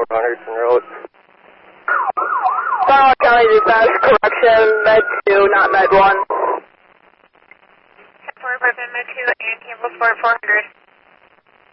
on Eastern Road. Flower County Dispatch, correction, Med 2, not Med 1. 4 Med 2 and Campbell Sport 400.